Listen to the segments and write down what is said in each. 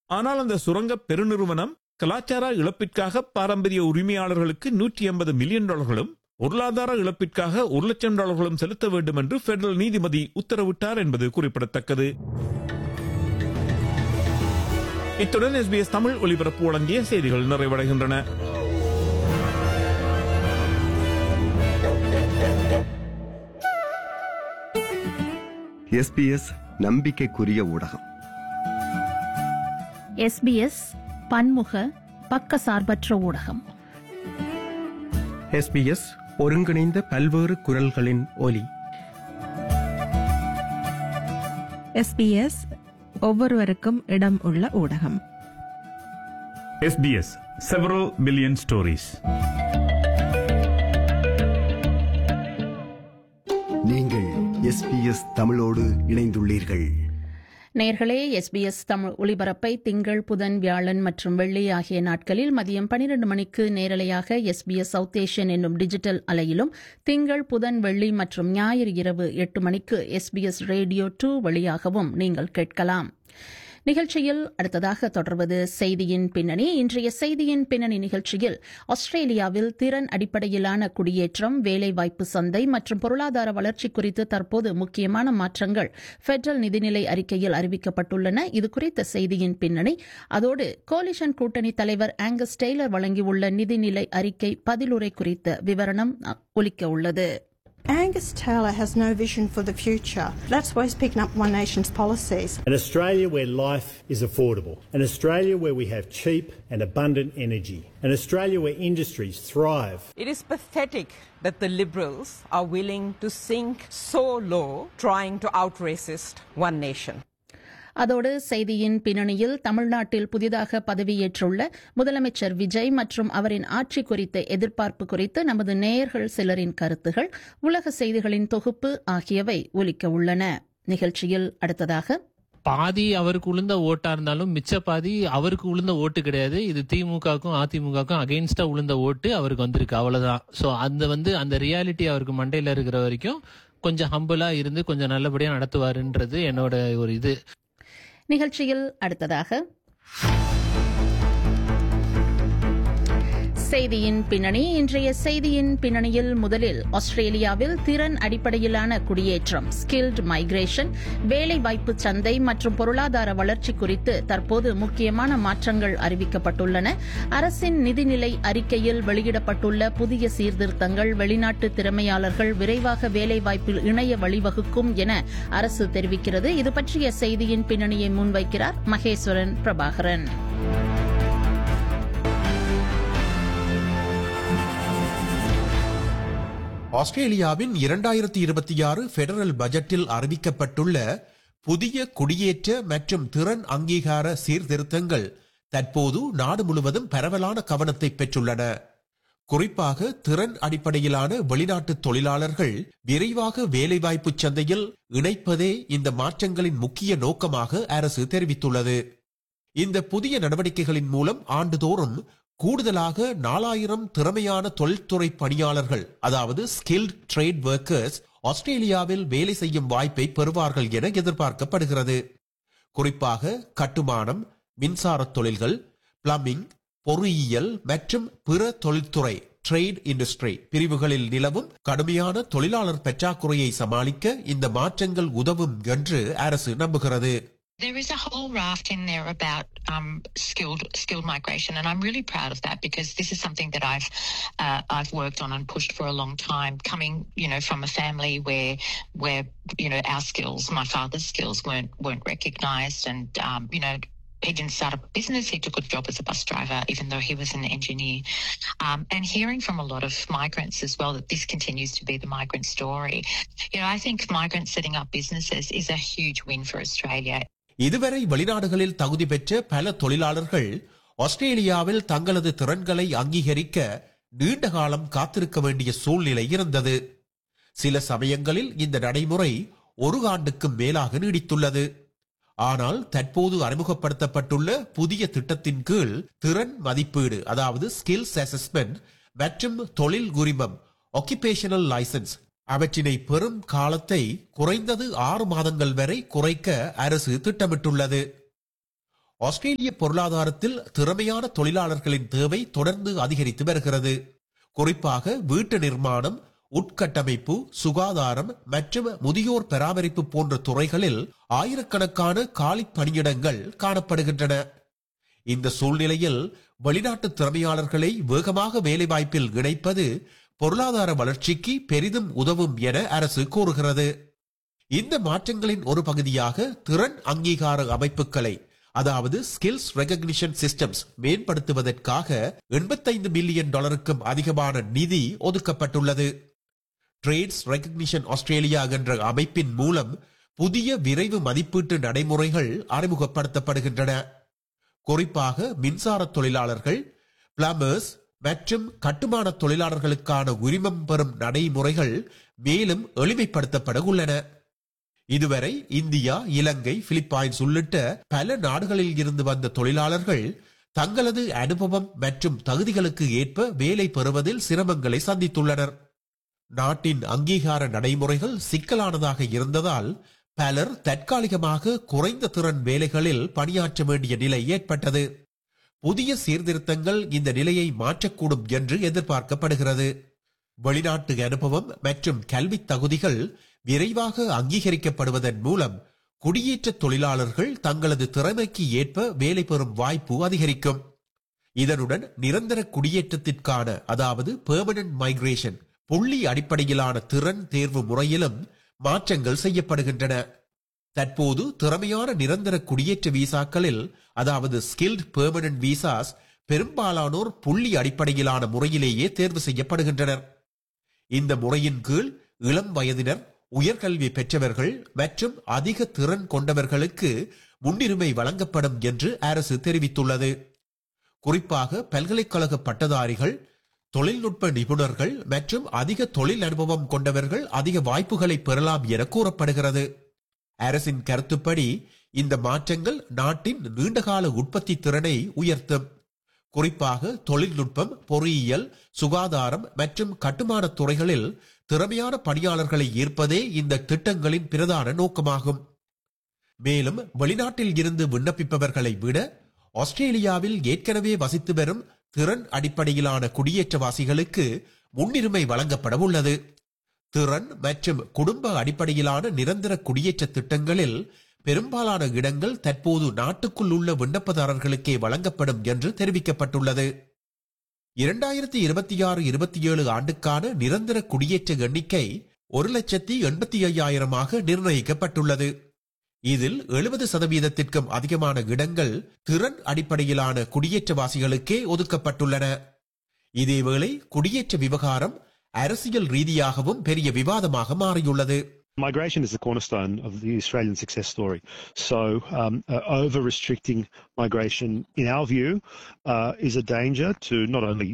ஆனால் அந்த சுரங்க பெருநிறுவனம் கலாச்சார இழப்பிற்காக பாரம்பரிய உரிமையாளர்களுக்கு $180 மில்லியன் பொருளாதார இழப்பிற்காக $1 லட்சம் செலுத்த வேண்டும் என்று பெடரல் நீதிபதி உத்தரவிட்டார் என்பது குறிப்பிடத்தக்கது. இத்துடன் SBS தமிழ் ஒலிபரப்பு வழங்கிய செய்திகள் நிறைவடைகின்றன. SBS நம்பிக்கைக்குரிய ஊடகம். SBS பன்முக பக்கசார்பற்ற ஊடகம். SBS ஒருங்கிணைந்த பல்வேறு குரல்களின் ஒலி. SBS ஒவ்வொருவருக்கும் இடம் உள்ள ஊடகம். SBS several billion stories. நீங்கள் SBS தமிழோடு இணைந்துள்ளீர்கள். நேயர்களே, SBS தமிழ் ஒலிபரப்பை திங்கள், புதன், வியாழன் மற்றும் வெள்ளி ஆகிய நாட்களில் மதியம் 12 மணிக்கு நேரலையாக SBS சவுத் ஏஷியன் என்னும் டிஜிட்டல் அலையிலும், திங்கள், புதன், வெள்ளி மற்றும் ஞாயிறு இரவு 8 மணிக்கு SBS ரேடியோ 2 வழியாகவும் நீங்கள் கேட்கலாம். நிகழ்ச்சியில் அடுத்ததாக தொடர்வது செய்தியின் பின்னணி. இன்றைய செய்தியின் பின்னணி நிகழ்ச்சியில் ஆஸ்திரேலியாவில் திறன் அடிப்படையிலான குடியேற்றம், வேலைவாய்ப்பு சந்தை மற்றும் பொருளாதார வளர்ச்சி குறித்து தற்போது முக்கியமான மாற்றங்கள் பெடரல் நிதிநிலை அறிக்கையில் அறிவிக்கப்பட்டுள்ளன. இதுகுறித்த செய்தியின் பின்னணி, அதோடு கோலிஷன் கூட்டணி தலைவர் ஆங்கஸ் டெய்லர் வழங்கியுள்ள நிதிநிலை அறிக்கை பதிலுரை குறித்த விவரணம் ஒலிக்க உள்ளது. Angus Taylor has no vision for the future. That's why he's picking up One Nation's policies. An Australia where life is affordable. An Australia where we have cheap and abundant energy. An Australia where industries thrive. It is pathetic that the Liberals are willing to sink so low trying to out-racist One Nation. அதோடு செய்தியின் பின்னணியில் தமிழ்நாட்டில் புதிதாக பதவியேற்றுள்ள முதலமைச்சர் விஜய் மற்றும் அவரின் ஆட்சி குறித்த எதிர்பார்ப்பு குறித்து நமது நேயர்கள் சிலரின் கருத்துகள், உலக செய்திகளின் தொகுப்பு ஆகியவை ஒலிக்க உள்ளன. நிகழ்ச்சியில் அடுத்ததாக பாதி அவருக்கு உளுந்த ஓட்டா இருந்தாலும் மிச்ச பாதி அவருக்கு உளுந்த ஓட்டு கிடையாது. இது திமுகவுக்கும் அதிமுகவுக்கும் அகைன்ஸ்டா உளுந்த ஓட்டு அவருக்கு வந்திருக்கு, அவ்வளவுதான். சோ அந்த ரியாலிட்டி அவருக்கு மண்டையில இருக்கிற வரைக்கும் கொஞ்சம் ஹம்பிளா இருந்து கொஞ்சம் நல்லபடியா நடத்துவாருன்றது என்னோட ஒரு இது. நிகழ்ச்சியில் அடுத்ததாக செய்தியின் பின்னணி. இன்றைய செய்தியின் பின்னணியில் முதலில் ஆஸ்திரேலியாவில் திறன் அடிப்படையிலான குடியேற்றம், ஸ்கில்டு மைக்ரேஷன், வேலைவாய்ப்பு சந்தை மற்றும் பொருளாதார வளர்ச்சி குறித்து தற்போது முக்கியமான மாற்றங்கள் அறிவிக்கப்பட்டுள்ளன. அரசின் நிதிநிலை அறிக்கையில் வெளியிடப்பட்டுள்ள புதிய சீர்திருத்தங்கள் வெளிநாட்டு திறமையாளர்கள் விரைவாக வேலைவாய்ப்பில் இணைய வழிவகுக்கும் என அரசு தெரிவிக்கிறது. இது பற்றிய செய்தியின் பின்னணியை முன்வைக்கிறார் மகேஸ்வரன் பிரபாகரன். ஆஸ்திரேலியாவின் 2026 பெடரல் பட்ஜெட்டில் அறிவிக்கப்பட்டுள்ள புதிய குடியேற்ற மற்றும் திறன் அங்கீகார சீர்திருத்தங்கள் தற்போது நாடு முழுவதும் பரவலான கவனத்தை பெற்றுள்ளன. குறிப்பாக திறன் அடிப்படையிலான வெளிநாட்டு தொழிலாளர்கள் விரைவாக வேலைவாய்ப்பு சந்தையில் இணைப்பதே இந்த மாற்றங்களின் முக்கிய நோக்கமாக அரசு தெரிவித்துள்ளது. இந்த புதிய நடவடிக்கைகளின் மூலம் ஆண்டுதோறும் கூடுதலாக 4000 திறமையான தொழில்துறை பணியாளர்கள், அதாவது ஸ்கில்ட் ட்ரேட் ஒர்க்கர்ஸ், ஆஸ்திரேலியாவில் வேலை செய்யும் வாய்ப்பை பெறுவார்கள் என எதிர்பார்க்கப்படுகிறது. குறிப்பாக கட்டுமானம், மின்சார தொழில்கள், பிளம்பிங், பொறியியல் மற்றும் பிற தொழில்துறை ட்ரேட் இண்டஸ்ட்ரி பிரிவுகளில் நிலவும் கடுமையான தொழிலாளர் பற்றாக்குறையை சமாளிக்க இந்த மாற்றங்கள் உதவும் என்று அரசு நம்புகிறது. There is a whole raft in there about skilled migration, and I'm really proud of that because this is something that I've worked on and pushed for a long time. Coming, from a family where our skills, my father's skills, weren't recognised, and he didn't start a business. He took a job as a bus driver, even though he was an engineer. And hearing from a lot of migrants as well that this continues to be the migrant story. I think migrants setting up businesses is a huge win for Australia. இதுவரை வெளிநாடுகளில் தகுதி பெற்ற பல தொழிலாளர்கள் ஆஸ்திரேலியாவில் தங்களது திறன்களை அங்கீகரிக்க நீண்ட காலம் காத்திருக்க வேண்டிய சூழ்நிலை இருந்தது. சில சமயங்களில் இந்த நடைமுறை 1 ஆண்டுக்கும் மேலாக நீடித்துள்ளது. ஆனால் தற்போது அறிமுகப்படுத்தப்பட்டுள்ள புதிய திட்டத்தின் கீழ் திறன் மதிப்பீடு, அதாவது ஸ்கில்ஸ் அசஸ்மெண்ட் மற்றும் தொழில் உரிமம், ஆக்குபேஷனல் லைசன்ஸ், அவற்றினை பெறும் காலத்தை குறைந்தது 6 மாதங்கள் வரை குறைக்க அரசு திட்டமிட்டுள்ளது. ஆஸ்திரேலிய பொருளாதாரத்தில் திறமையான தொழிலாளர்களின் தேவை தொடர்ந்து அதிகரித்து வருகிறது. குறிப்பாக வீட்டு நிர்மாணம், உட்கட்டமைப்பு, சுகாதாரம் மற்றும் முதியோர் பராமரிப்பு போன்ற துறைகளில் ஆயிரக்கணக்கான காலி பணியிடங்கள் காணப்படுகின்றன. இந்த சூழ்நிலையில் வெளிநாட்டு திறமையாளர்களை வேகமாக வேலைவாய்ப்பில் இணைப்பது பொருளாதார வளர்ச்சிக்கு பெரிதும் உதவும் என அரசு கூறுகிறது. இந்த மாற்றங்களின் ஒரு பகுதியாக திறன் அங்கீகார அமைப்புகளை, அதாவது ஸ்கில்ஸ் ரெகக்னிஷன் சிஸ்டம்ஸ் மேம்படுத்துவதற்காக $85 மில்லியன் அதிகமான நிதி ஒதுக்கப்பட்டுள்ளது. ட்ரேட்ஸ் ரெகக்னிஷன் ஆஸ்திரேலியா என்ற அமைப்பின் மூலம் புதிய விரைவு மதிப்பீட்டு நடைமுறைகள் அறிமுகப்படுத்தப்படுகின்றன. குறிப்பாக மின்சார தொழிலாளர்கள், பிளம்பர்ஸ் மற்றும் கட்டுமான தொழிலாளர்களுக்கான உரிமம் பெறும் நடைமுறைகள் மேலும் எளிமைப்படுத்தப்பட உள்ளன. இதுவரை இந்தியா, இலங்கை, பிலிப்பைன்ஸ் உள்ளிட்ட பல நாடுகளில் இருந்து வந்த தொழிலாளர்கள் தங்களது அனுபவம் மற்றும் தகுதிகளுக்கு ஏற்ப வேலை பெறுவதில் சிரமங்களை சந்தித்துள்ளனர். நாட்டின் அங்கீகார நடைமுறைகள் சிக்கலானதாக இருந்ததால் பலர் தற்காலிகமாக குறைந்த திறன் வேலைகளில் பணியாற்ற வேண்டிய நிலை ஏற்பட்டது. புதிய சீர்திருத்தங்கள் இந்த நிலையை மாற்றக்கூடும் என்று எதிர்பார்க்கப்படுகிறது. வெளிநாட்டு அனுபவம் மற்றும் கல்வி தகுதிகள் விரைவாக அங்கீகரிக்கப்படுவதன் மூலம் குடியேற்ற தொழிலாளர்கள் தங்களது திறமைக்கு ஏற்ப வேலை பெறும் வாய்ப்பு அதிகரிக்கும். இதனுடன் நிரந்தர குடியேற்றத்திற்கான, அதாவது பெர்மனன்ட் மைக்ரேஷன், புள்ளி அடிப்படையிலான திறன் தேர்வு முறையிலும் மாற்றங்கள் செய்யப்படுகின்றன. தற்போது திறமையான நிரந்தர குடியேற்ற விசாக்களில், அதாவது ஸ்கில்ட் பெர்மனன்ட் விசாஸ், பெரும்பாலானோர் புள்ளி அடிப்படையிலான முறையிலேயே தேர்வு செய்யப்படுகின்றனர். இந்த முறையின் கீழ் இளம் வயதினர், உயர்கல்வி பெற்றவர்கள் மற்றும் அதிக திறன் கொண்டவர்களுக்கு முன்னுரிமை வழங்கப்படும் என்று அரசு தெரிவித்துள்ளது. குறிப்பாக பல்கலைக்கழக பட்டதாரிகள், தொழில்நுட்ப நிபுணர்கள் மற்றும் அதிக தொழில் அனுபவம் கொண்டவர்கள் அதிக வாய்ப்புகளை பெறலாம் என கூறப்படுகிறது. அரசின் கருத்துப்படி இந்த மாற்றங்கள் நாட்டின் நீண்டகால உற்பத்தி திறனை உயர்த்தும். குறிப்பாக தொழில்நுட்பம், பொறியியல், சுகாதாரம் மற்றும் கட்டுமான துறைகளில் திறமையான பணியாளர்களை ஈர்ப்பதே இந்த திட்டங்களின் பிரதான நோக்கமாகும். மேலும் வெளிநாட்டில் இருந்து விண்ணப்பிப்பவர்களை விட ஆஸ்திரேலியாவில் ஏற்கனவே வசித்து வரும் திறன் அடிப்படையிலான குடியேற்றவாசிகளுக்கு முன்னுரிமை வழங்கப்பட உள்ளது. திறன் மற்றும் குடும்ப அடிப்படையிலான நிரந்தர குடியேற்ற திட்டங்களில் பெரும்பாலான இடங்கள் தற்போது நாட்டுக்குள் உள்ள விண்ணப்பதாரர்களுக்கே வழங்கப்படும் என்று தெரிவிக்கப்பட்டுள்ளது. 2026-27 ஆண்டுக்கான நிரந்தர குடியேற்ற எண்ணிக்கை 1,85,000 நிர்ணயிக்கப்பட்டுள்ளது. இதில் 70% அதிகமான இடங்கள் திறன் அடிப்படையிலான குடியேற்றவாசிகளுக்கே ஒதுக்கப்பட்டுள்ளன. இதேவேளை குடியேற்ற விவகாரம் அரசியல் ரீதியாகவும் பெரிய விவாதமாக மாறியுள்ளது. Migration is the cornerstone of the Australian success story. So over-restricting migration, in our view, is a danger to not only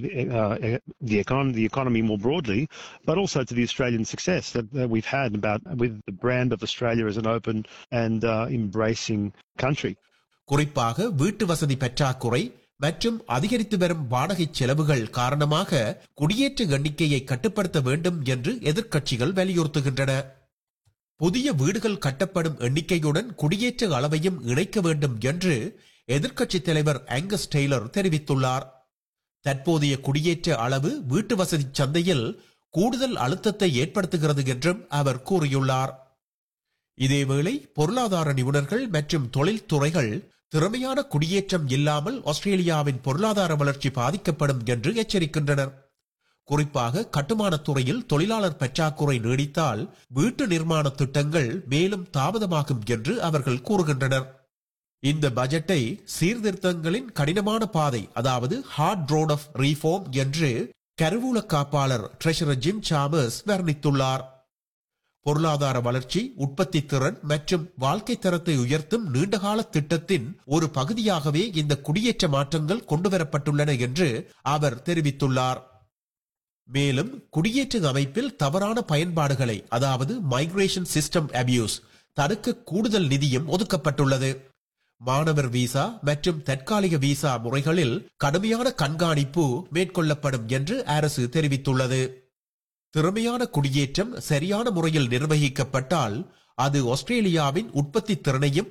the economy more broadly, but also to the Australian success that we've had with the brand of Australia as an open and embracing country. குறிப்பாக வீட்டு வசதி பற்றாக்குறை மற்றும் அதிகரித்து வரும் வாடகை செலவுகள் காரணமாக குடியேற்ற எண்ணிக்கையை கட்டுப்படுத்த வேண்டும் என்று எதிர்க்கட்சிகள் வலியுறுத்துகின்றன. புதிய வீடுகள் கட்டப்படும் எண்ணிக்கையுடன் குடியேற்ற அளவையும் இணைக்க வேண்டும் என்று எதிர்க்கட்சி தலைவர் ஆங்கஸ் டெய்லர் தெரிவித்துள்ளார். தற்போதைய குடியேற்ற அளவு வீட்டு வசதி சந்தையில் கூடுதல் அழுத்தத்தை ஏற்படுத்துகிறது என்றும் அவர் கூறியுள்ளார். இதேவேளை பொருளாதார நிபுணர்கள் மற்றும் தொழில்துறைகள் திறமையான குடியேற்றம் இல்லாமல் ஆஸ்திரேலியாவின் பொருளாதார வளர்ச்சி பாதிக்கப்படும் என்று எச்சரிக்கின்றனர். குறிப்பாக கட்டுமான துறையில் தொழிலாளர் பற்றாக்குறை நீடித்தால் வீட்டு நிர்மாண திட்டங்கள் மேலும் தாமதமாகும் என்று அவர்கள் கூறுகின்றனர். இந்த பட்ஜெட்டை சீர்திருத்தங்களின் கடினமான பாதை, அதாவது ஹார்ட் ரோட் ஆஃப் ரீஃபார்ம் என்று கருவூல காப்பாளர் ட்ரெஷரர் ஜிம் சாமர்ஸ் வர்ணித்துள்ளார். பொருளாதார வளர்ச்சி, உற்பத்தி திறன் மற்றும் வாழ்க்கை தரத்தை உயர்த்தும் நீண்டகால திட்டத்தின் ஒரு பகுதியாகவே இந்த குடியேற்ற மாற்றங்கள் கொண்டுவரப்பட்டுள்ளன என்று அவர் தெரிவித்துள்ளார். மேலும் குடியேற்ற அமைப்பில் தவறான பயன்பாடுகளை, அதாவது மைக்ரேஷன் சிஸ்டம் அபியூஸ், தடுக்க கூடுதல் நிதியும் ஒதுக்கப்பட்டுள்ளது. மாணவர் விசா மற்றும் தற்காலிக விசா முறைகளில் கடுமையான கண்காணிப்பு மேற்கொள்ளப்படும் என்று அரசு தெரிவித்துள்ளது. திறமையான குடியேற்றம் சரியான முறையில் நிர்வகிக்கப்பட்டால் அது ஆஸ்திரேலியாவின் உற்பத்தி திறனையும்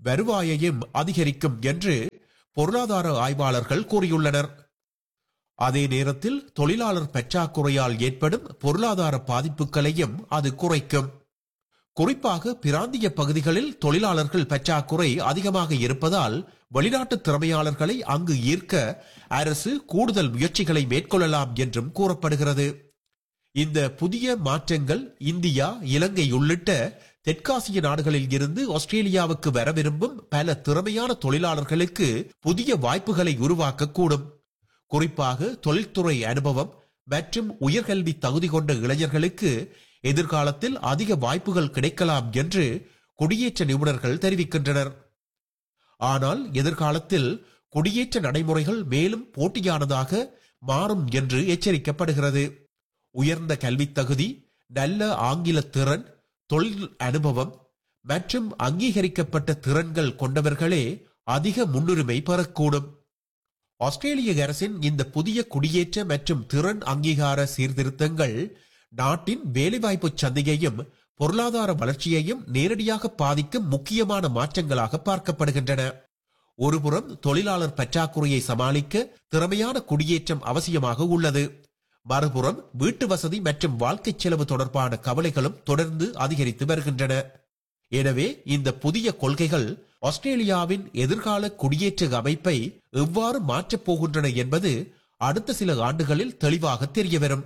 வருவாயையும் அதிகரிக்கும் என்று பொருளாதார ஆய்வாளர்கள் கூறியுள்ளனர். அதே நேரத்தில் தொழிலாளர் பற்றாக்குறையால் ஏற்படும் பொருளாதார பாதிப்புகளையும் அது குறைக்கும். குறிப்பாக பிராந்திய பகுதிகளில் தொழிலாளர்கள் பற்றாக்குறை அதிகமாக இருப்பதால் வெளிநாட்டு திறமையாளர்களை அங்கு ஈர்க்க அரசு கூடுதல் முயற்சிகளை மேற்கொள்ளலாம் என்றும் கூறப்படுகிறது. இந்த புதிய மாற்றங்கள் இந்தியா, இலங்கை உள்ளிட்ட தெற்காசிய நாடுகளில் இருந்து ஆஸ்திரேலியாவுக்கு வர விரும்பும் பல திறமையான தொழிலாளர்களுக்கு புதிய வாய்ப்புகளை உருவாக்கக்கூடும். குறிப்பாக தொழில்துறை அனுபவம் மற்றும் உயர்கல்வி தகுதி கொண்ட இளைஞர்களுக்கு எதிர்காலத்தில் அதிக வாய்ப்புகள் கிடைக்கலாம் என்று குடியேற்ற நிபுணர்கள் தெரிவிக்கின்றனர். ஆனால் எதிர்காலத்தில் குடியேற்ற நடைமுறைகள் மேலும் போட்டியானதாக மாறும் என்று எச்சரிக்கப்படுகிறது. உயர்ந்த கல்வி தகுதி, நல்ல ஆங்கில திறன், தொழில் அனுபவம் மற்றும் அங்கீகரிக்கப்பட்ட திறன்கள் கொண்டவர்களே அதிக முன்னுரிமை பெறக்கூடும். ஆஸ்திரேலிய அரசின் இந்த புதிய குடியேற்ற மற்றும் திறன் அங்கீகார சீர்திருத்தங்கள் நாட்டின் வேலைவாய்ப்பு சந்தையையும் பொருளாதார வளர்ச்சியையும் நேரடியாக பாதிக்கும் முக்கியமான மாற்றங்களாக பார்க்கப்படுகின்றன. ஒருபுறம் தொழிலாளர் பற்றாக்குறையை சமாளிக்க திறமையான குடியேற்றம் அவசியமாக உள்ளது. மறுபுறம் வீட்டு வசதி மற்றும் வாழ்க்கை செலவு தொடர்பான கவலைகளும் தொடர்ந்து அதிகரித்து வருகின்றன. எனவே இந்த புதிய கொள்கைகள் ஆஸ்திரேலியாவின் எதிர்கால குடியேற்ற அமைப்பை எவ்வாறு மாற்றப் போகின்றன என்பது அடுத்த சில ஆண்டுகளில் தெளிவாக தெரியவரும்.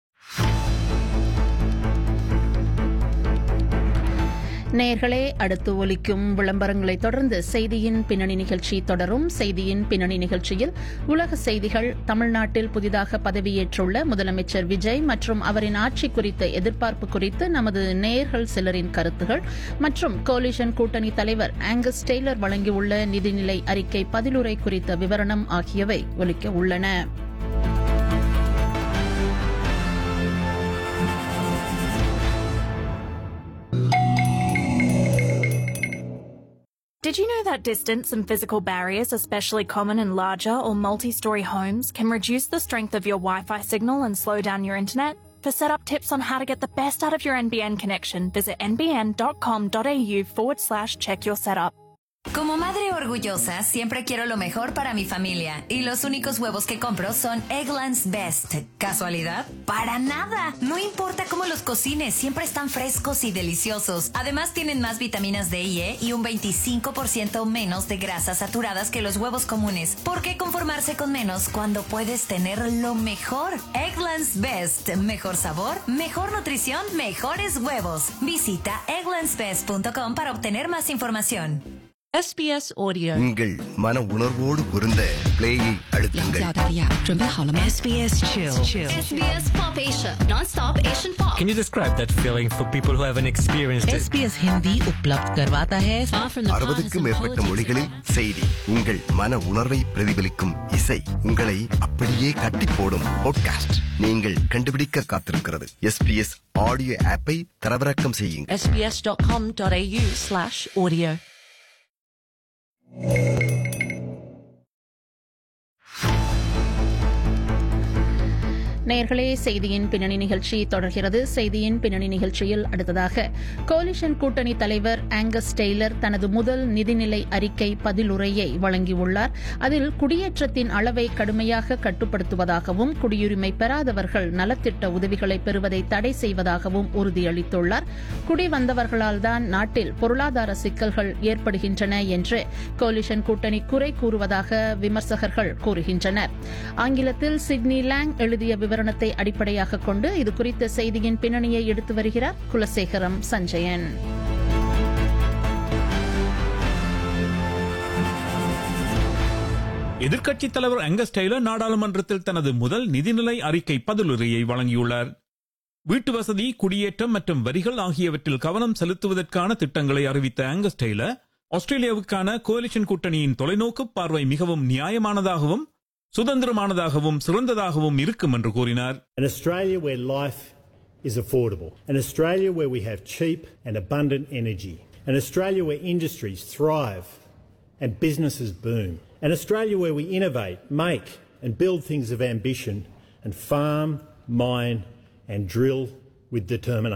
நேயர்களே, அடுத்து ஒலிக்கும் விளம்பரங்களை தொடர்ந்து செய்தியின் பின்னணி நிகழ்ச்சி தொடரும். செய்தியின் பின்னணி நிகழ்ச்சியில் உலக செய்திகள், தமிழ்நாட்டில் புதிதாக பதவியேற்றுள்ள முதலமைச்சர் விஜய் மற்றும் அவரின் ஆட்சி குறித்த எதிர்பார்ப்பு குறித்து நமது நேயர்கள் சிலரின் கருத்துகள் மற்றும் கோலிஷன் கூட்டணி தலைவர் ஆங்கஸ் டெய்லர் வழங்கியுள்ள நிதிநிலை அறிக்கை பதிலுரை குறித்த விவரணம் ஆகியவை ஒலிக்க உள்ளன. Did you know that distance and physical barriers, especially common in larger or multi-storey homes, can reduce the strength of your Wi-Fi signal and slow down your internet? For setup tips on how to get the best out of your NBN connection, visit nbn.com.au/check your setup. Como madre orgullosa, siempre quiero lo mejor para mi familia y los únicos huevos que compro son Eggland's Best. ¿Casualidad? ¡Para nada! No importa cómo los cocines, siempre están frescos y deliciosos. Además tienen más vitaminas D y E y un 25% menos de grasas saturadas que los huevos comunes. ¿Por qué conformarse con menos cuando puedes tener lo mejor? Eggland's Best. Mejor sabor, mejor nutrición, mejores huevos. Visita egglandsbest.com para obtener más información. SBS Audio. உங்கள் மன உணர்வோடு பொருந்த பிளேயை அழுத்துங்கள். SBS Chill. SBS Pop Asia. Non-stop Asian pop. Can you describe that feeling for people who haven't experienced it? SBS Hindi उपलब्ध करवाता है 60க்கும் மேற்பட்ட மொழிகளில் செய்தி. உங்கள் மன உணர்வை பிரதிபலிக்கும் இசை உங்களை அப்படியே கட்டி போடும் பாட்காஸ்ட் நீங்கள் கண்டுபிடிக்க காத்திருக்கிறது. SBS ஆடியோ ஆப்பை தரவிறக்கம் செய்யுங்கள். sbs.com.au/audio. நேயர்களே, செய்தியின் பின்னணி நிகழ்ச்சி தொடர்கிறது. செய்தியின் பின்னணி நிகழ்ச்சியில் அடுத்ததாக கோலிஷன் கூட்டணி தலைவர் ஆங்கஸ் டெய்லர் தனது முதல் நிதிநிலை அறிக்கை பதிலுரையை வழங்கியுள்ளார். அதில் குடியேற்றத்தின் அளவை கடுமையாக கட்டுப்படுத்துவதாகவும் குடியுரிமை பெறாதவர்கள் நலத்திட்ட உதவிகளை பெறுவதை தடை செய்வதாகவும் உறுதியளித்துள்ளார். குடிவந்தவர்களால் தான் நாட்டில் பொருளாதார சிக்கல்கள் ஏற்படுகின்றன என்று கோலிஷன் கூட்டணி குறை கூறுவதாக விமர்சகர்கள் கூறுகின்றனர். ஆங்கிலத்தில் சிட்னி லாங் எழுதிய விவரணத்தை அடிப்படையாக கொண்டு இது குறித்த செய்தியின் பின்னணியை எடுத்து வருகிறார் குலசேகரம் சஞ்சயன். எதிர்க்கட்சித் தலைவர் ஆங்கஸ் டெய்லர் நாடாளுமன்றத்தில் தனது முதல் நிதிநிலை அறிக்கை பதிலுரையை வழங்கியுள்ளார். வீட்டு வசதி, குடியேற்றம் மற்றும் வரிகள் ஆகியவற்றில் கவனம் செலுத்துவதற்கான திட்டங்களை அறிவித்த ஆங்கஸ் டெய்லர் ஆஸ்திரேலியாவுக்கான கோலிஷன் கூட்டணியின் தொலைநோக்கு பார்வை மிகவும் நியாயமானதாகவும் சுதந்திரமானதாகவும் சிறந்ததாகவும் இருக்கும் என்று கூறினார். An Australia where life is affordable. An Australia where we have cheap and abundant energy. An Australia where industries thrive and businesses boom. An Australia where we innovate, make and build things of ambition and farm, mine and drill with determination.